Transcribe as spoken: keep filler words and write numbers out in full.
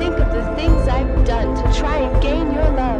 think of the things I've done to try and gain your love.